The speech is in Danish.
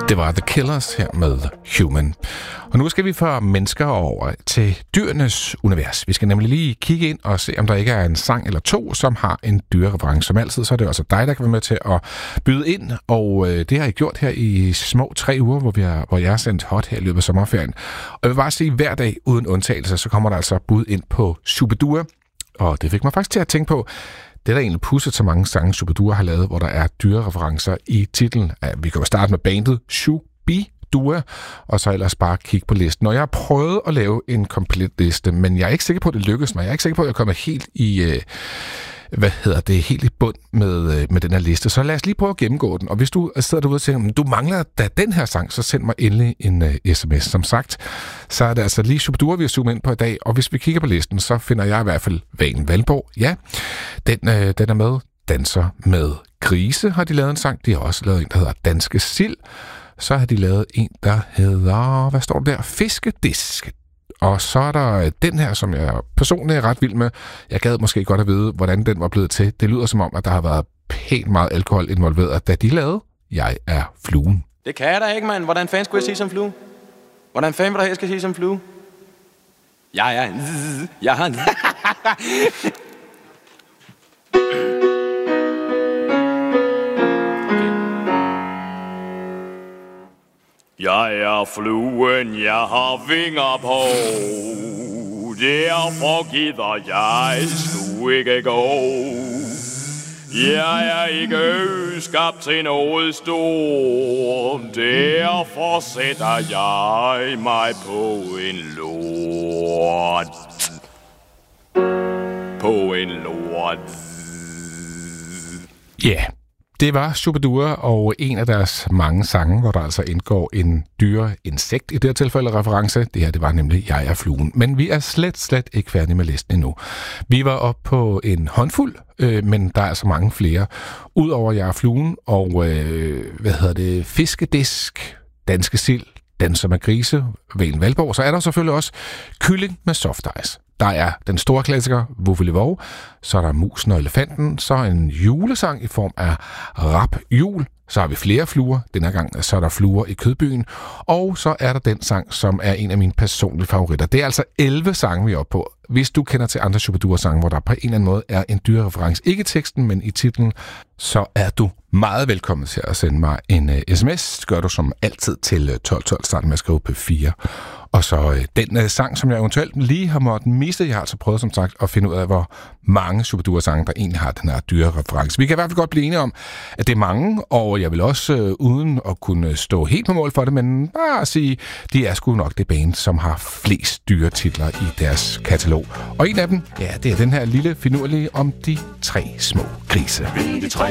Det var The Killers her med Human. Og nu skal vi fra mennesker over til dyrenes univers. Vi skal nemlig lige kigge ind og se, om der ikke er en sang eller to, som har en dyrereference. Som altid, så er det også dig, der kan være med til at byde ind. Og det har jeg gjort her i små 3 uger, hvor jeg har sendt hot her i løbet af sommerferien. Og jeg vil bare sige, at hver dag uden undtagelse, så kommer der altså bud ind på Shubidua. Og det fik mig faktisk til at tænke på, det er der egentlig pudset så mange sange, Shubidua har lavet, hvor der er dyrereferencer i titlen. Vi kan jo starte med bandet Shubidua, og så ellers bare kigge på listen. Og jeg har prøvet at lave en komplet liste, men jeg er ikke sikker på, at det lykkes mig. Jeg er ikke sikker på, at jeg kommer helt i... helt i bund med den her liste. Så lad os lige prøve at gennemgå den. Og hvis du sidder derude og tænker, du mangler da den her sang, så send mig endelig en sms. Som sagt, så er det altså lige Shubidua, vi har zoomet ind på i dag. Og hvis vi kigger på listen, så finder jeg i hvert fald Valen Valborg. Ja, den er med. Danser med grise har de lavet en sang. De har også lavet en, der hedder Danske Sild. Så har de lavet en, der hedder, hvad står der? Fiskedisk. Og så er der den her, som jeg personligt er ret vild med. Jeg gad måske godt at vide, hvordan den var blevet til. Det lyder som om, at der har været pænt meget alkohol involveret, da de lavede Jeg er fluen. Det kan jeg da ikke, mand. Hvordan fanden skulle jeg sige som flue? Hvordan fanden vil der helst skal sige som flue? Jeg har Jeg er fluen, jeg har vinger på. Derfor gider jeg sgu ikke gå. Jeg er ikke skabt til noget stort. Derfor sætter jeg mig på en lort. På en lort. Ja. Yeah. Det var Shubidua og en af deres mange sange, hvor der altså indgår en insekt i det her tilfælde reference. Det her, det var nemlig Jeg er fluen. Men vi er slet ikke færdige med listen endnu. Vi var oppe på en håndfuld, men der er altså mange flere. Udover Jeg er fluen og, Fiskedisk, Danske Sild, Danser med grise, Valen Valborg, så er der selvfølgelig også Kylling med soft ice. Der er den store klassiker, Vuvvelevov, så er der Musen og Elefanten, så en julesang i form af Rap Jul, så har vi flere fluer, denne gang så er der Fluer i Kødbyen, og så er der den sang, som er en af mine personlige favoritter. Det er altså 11 sange, vi er oppe på. Hvis du kender til andre Shubidua-sange, hvor der på en eller anden måde er en dyrereference, ikke i teksten, men i titlen, så er du meget velkommen til at sende mig en sms. Det gør du som altid til 1212, starten med at skrive P4. Og så den sang, som jeg eventuelt lige har måttet miste. Jeg har altså prøvet, som sagt, at finde ud af, hvor mange Shubidua-sange, der egentlig har den her dyrereference. Vi kan i hvert fald godt blive enige om, at det er mange, og jeg vil også, uden at kunne stå helt på mål for det, men bare sige, de er sgu nok det band, som har flest dyretitler i deres katalog. Og en af dem, ja, det er den her lille finurlige om de 3 små grise.